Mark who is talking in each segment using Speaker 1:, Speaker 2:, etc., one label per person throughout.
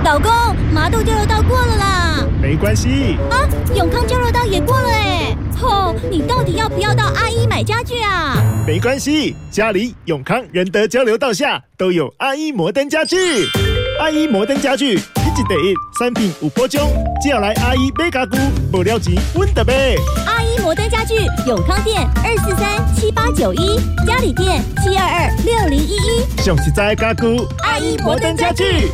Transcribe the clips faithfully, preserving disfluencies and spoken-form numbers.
Speaker 1: 老公，麻豆交流道过了啦。
Speaker 2: 没关系。
Speaker 1: 啊，永康交流道也过了哎。吼，你到底要不要到阿一买家具啊？
Speaker 2: 没关系，家里永康仁德交流道下都有阿一摩登家具。阿一摩登家具，一季第一，产品有保障，只要来阿一买家具，无了钱阮就买。
Speaker 1: 阿一摩登家具，永康店二四三七八九一，嘉里店七二二六零一一。
Speaker 2: 上实在的家具，
Speaker 1: 阿一摩登家具。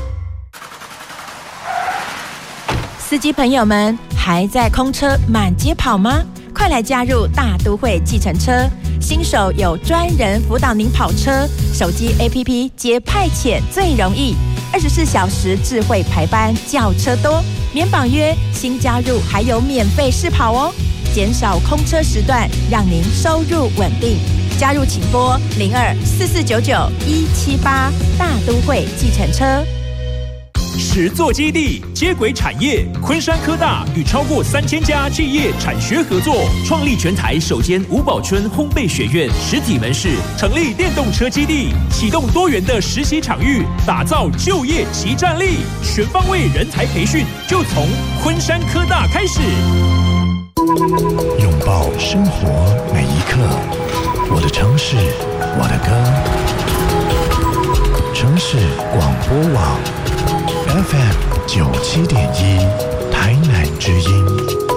Speaker 3: 司机朋友们，还在空车满街跑吗？快来加入大都会计程车，新手有专人辅导您跑车，手机 A P P 接派遣最容易，二十四小时智慧排班，轿车多，免绑约，新加入还有免费试跑哦，减少空车时段，让您收入稳定。加入请拨零二四四九九一七八，大都会计程车。
Speaker 4: 实作基地接轨产业，昆山科大与超过三千家企业产学合作，创立全台首间五宝村烘焙学院实体门市，成立电动车基地，启动多元的实习场域，打造就业即战力，全方位人才培训就从昆山科大开始。
Speaker 5: 拥抱生活每一刻，我的城市，我的歌。城市广播网 F M 九七点一，台南之音。